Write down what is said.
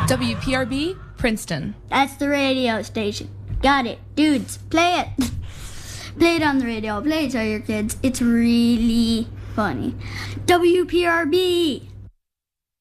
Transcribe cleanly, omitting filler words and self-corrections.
WPRB, Princeton. That's the radio station. Got it. Dudes, play it. Play it on the radio. Play it to your kids. It's really funny. WPRB.